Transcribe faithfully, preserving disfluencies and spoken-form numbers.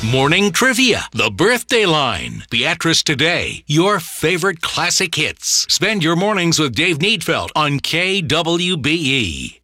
Morning Trivia, The Birthday Line, Beatrice Today, your favorite classic hits. Spend your mornings with Dave Needfeld on K W B E.